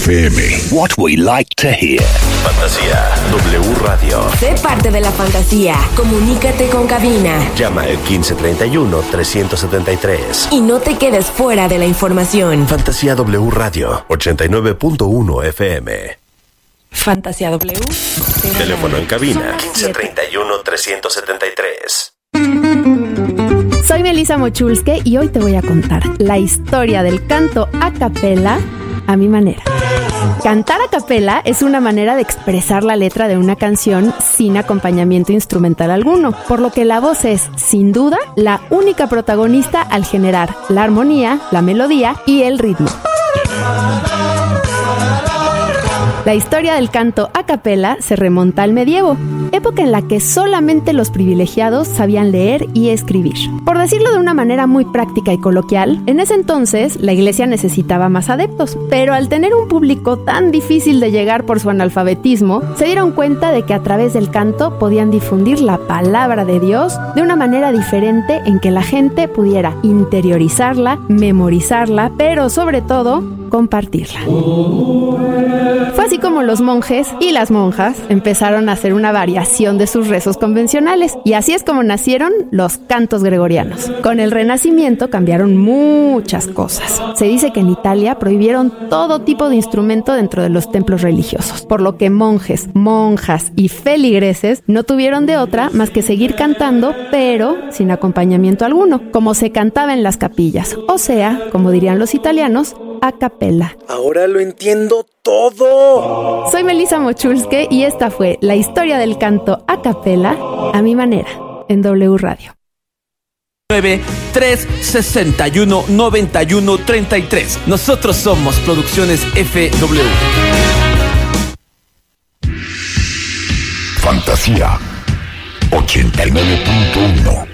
FM. What we like to hear. Fantasía W Radio. Sé parte de la fantasía. Comunícate con cabina. Llama al 1531-373. Y no te quedes fuera de la información. Fantasía W Radio, 89.1 FM. Fantasía W. Teléfono en cabina, 1531-373. Soy Melissa Mochulske y hoy te voy a contar la historia del canto a capela a mi manera. Cantar a capela es una manera de expresar la letra de una canción sin acompañamiento instrumental alguno, por lo que la voz es, sin duda, la única protagonista al generar la armonía, la melodía y el ritmo. La historia del canto a capela se remonta al medievo, época en la que solamente los privilegiados sabían leer y escribir. Por decirlo de una manera muy práctica y coloquial, en ese entonces la iglesia necesitaba más adeptos, pero al tener un público tan difícil de llegar por su analfabetismo, se dieron cuenta de que a través del canto podían difundir la palabra de Dios de una manera diferente en que la gente pudiera interiorizarla, memorizarla, pero sobre todo, compartirla. Fue así como los monjes y las monjas empezaron a hacer una variación de sus rezos convencionales, y así es como nacieron los cantos gregorianos. Con el Renacimiento cambiaron muchas cosas. Se dice que en Italia prohibieron todo tipo de instrumento dentro de los templos religiosos, por lo que monjes, monjas y feligreses no tuvieron de otra más que seguir cantando, pero sin acompañamiento alguno, como se cantaba en las capillas, o sea, como dirían los italianos, a capella. Ahora lo entiendo todo. Soy Melissa Mochulske y esta fue la historia del canto a capella a mi manera en W Radio. 9-361-91-33. Nosotros somos Producciones FW. Fantasía 89.1